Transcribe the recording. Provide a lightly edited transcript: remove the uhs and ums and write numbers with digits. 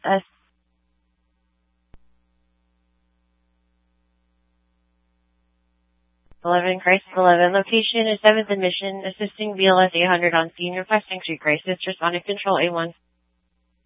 process. 11 Crisis 11. Location is 7th and Mission, assisting BLS 800 on scene, requesting street crisis. Responding Control A1.